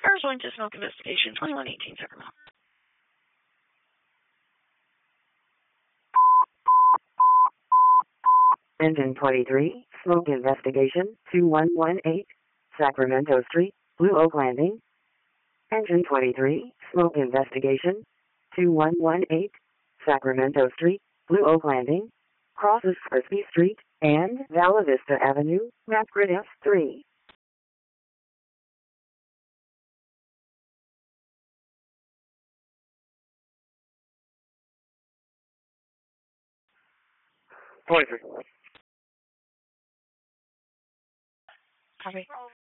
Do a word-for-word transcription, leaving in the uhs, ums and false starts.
First one to smoke investigation, twenty-one eighteen Sacramento. Engine twenty-three, smoke investigation, two one one eight, Sacramento Street, Blue Oak Landing. Engine twenty-three, smoke investigation, two one one eight, Sacramento Street, Blue Oak Landing. Crosses Frisbee Street and Vala Vista Avenue, map grid F three. twenty-three. Copy.